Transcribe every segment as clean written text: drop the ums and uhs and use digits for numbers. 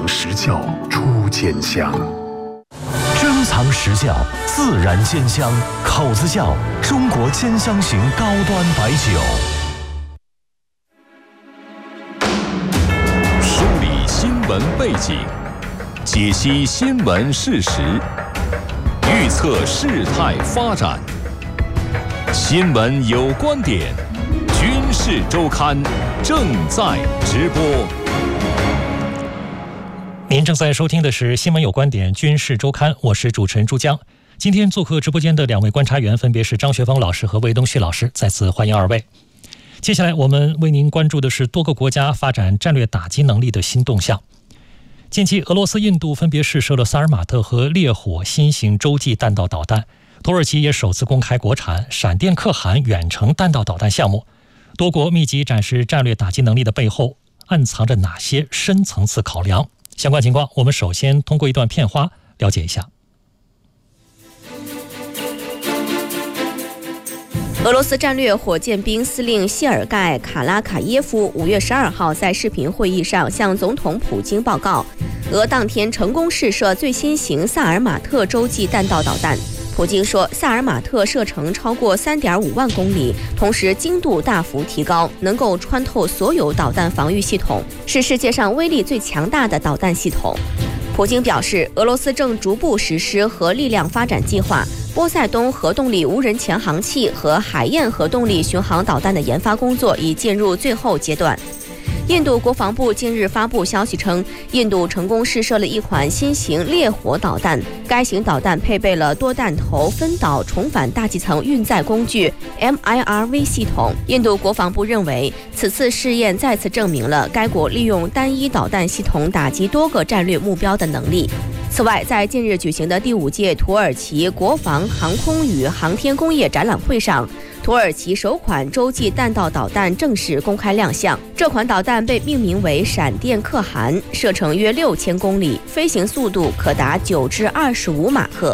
藏实教出坚香， 珍藏实教自然坚香，口子窖中国坚香型高端白酒。 梳理新闻背景，解析新闻事实，预测事态发展。新闻有观点，军事周刊正在直播。 您正在收听的是新闻有观点军事周刊，我是主持人朱江。今天做客直播间的2位观察员分别是张学峰老师和魏东旭老师，再次欢迎二位。接下来我们为您关注的是多个国家发展战略打击能力的新动向。近期俄罗斯、印度分别试射了萨尔马特和烈火新型洲际弹道导弹，土耳其也首次公开国产闪电可汗远程弹道导弹项目。多国密集展示战略打击能力的背后，暗藏着哪些深层次考量？相关情况，我们首先通过一段片花了解一下。 俄罗斯战略火箭兵司令谢尔盖·卡拉卡耶夫5月12号在视频会议上向总统普京报告，俄当天成功试射最新型萨尔马特洲际弹道导弹。普京说，萨尔马特射程超过3.5万公里，同时精度大幅提高，能够穿透所有导弹防御系统，是世界上威力最强大的导弹系统。普京表示，俄罗斯正逐步实施核力量发展计划，波塞冬核动力无人潜航器和海燕核动力巡航导弹的研发工作已进入最后阶段。印度国防部近日发布消息称，印度成功试射了一款新型烈火导弹，该型导弹配备了多弹头分导重返大气层运载工具 MIRV 系统。印度国防部认为，此次试验再次证明了该国利用单一导弹系统打击多个战略目标的能力。此外，在近日举行的第5届土耳其国防、航空与航天工业展览会上，土耳其首款洲际弹道导弹正式公开亮相。这款导弹被命名为闪电可汗，射程约6000公里，飞行速度可达9至25马赫。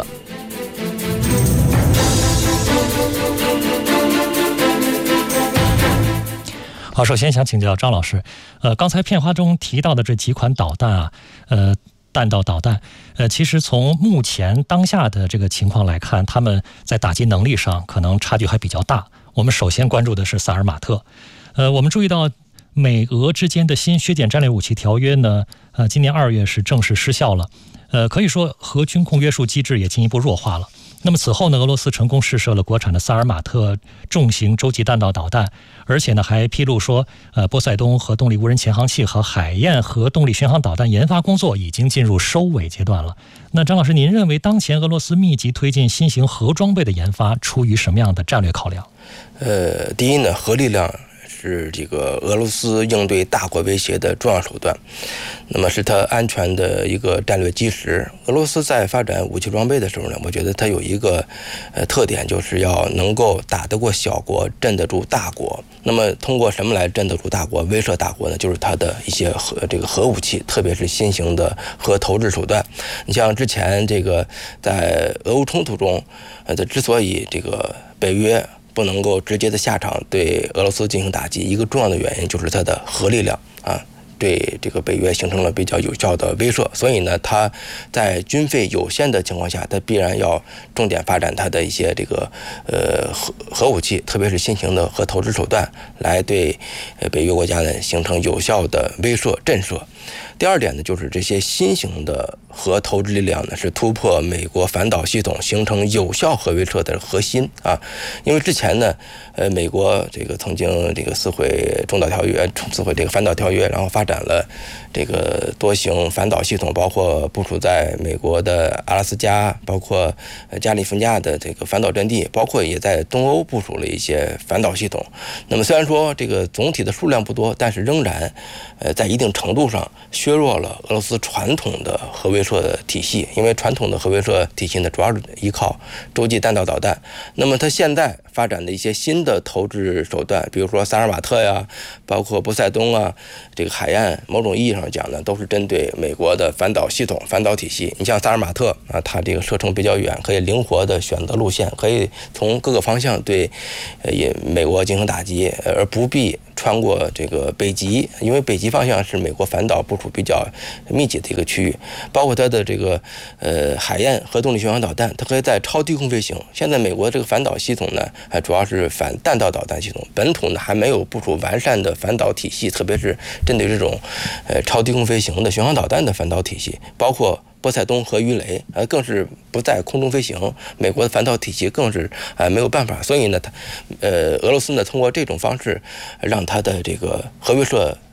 好，首先想请教张老师，刚才片花中提到的这几款导弹啊，弹道导弹，其实从目前当下的这个情况来看，他们在打击能力上可能差距还比较大。我们首先关注的是萨尔马特，我们注意到美俄之间的新削减战略武器条约呢，今年2月是正式失效了，可以说核军控约束机制也进一步弱化了。那么此后呢，俄罗斯成功试射了国产的萨尔马特重型洲际弹道导弹，而且呢还披露说，波塞冬核动力无人潜航器和海燕核动力巡航导弹研发工作已经进入收尾阶段了。那张老师，您认为当前俄罗斯密集推进新型核装备的研发，出于什么样的战略考量？ 第一呢，核力量是这个俄罗斯应对大国威胁的重要手段，那么是它安全的一个战略基石。俄罗斯在发展武器装备的时候呢，我觉得它有一个特点，就是要能够打得过小国，镇得住大国。那么通过什么来镇得住大国、威慑大国呢？就是它的一些核武器，特别是新型的核投掷手段。你像之前这个在俄乌冲突中，它之所以这个北约不能够直接的下场对俄罗斯进行打击，一个重要的原因就是它的核力量啊，对这个北约形成了比较有效的威慑。所以呢，它在军费有限的情况下，它必然要重点发展它的一些这个核武器，特别是新型的核投掷手段，来对北约国家呢形成有效的威慑震慑。第二点呢，就是这些新型的核投掷力量呢，是突破美国反导系统，形成有效核威慑的核心啊。因为之前呢，美国这个曾经这个撕毁中导条约，撕毁这个反导条约，然后发展了这个多型反导系统，包括部署在美国的阿拉斯加，包括加利福尼亚的这个反导阵地，包括也在东欧部署了一些反导系统。那么虽然说这个总体的数量不多，但是仍然在一定程度上削弱了俄罗斯传统的核威慑的体系。因为传统的核威慑体系呢，主要是依靠洲际弹道导弹。那么它现在发展的一些新的投掷手段，比如说萨尔马特呀，包括波塞冬啊，这个海燕，某种意义上讲呢，都是针对美国的反导系统、反导体系。你像萨尔马特啊，它这个射程比较远，可以灵活的选择路线，可以从各个方向对美国进行打击，而不必穿过这个北极，因为北极方向是美国反导部署比较密集的一个区域，包括它的这个海燕核动力巡航导弹，它可以在超低空飞行。现在美国这个反导系统呢，主要是反弹道导弹系统，本土呢还没有部署完善的反导体系，特别是针对这种超低空飞行的巡航导弹的反导体系，包括波塞冬和鱼雷，更是不在空中飞行。美国的反导体系更是没有办法，所以呢，俄罗斯呢通过这种方式，让它的这个核威慑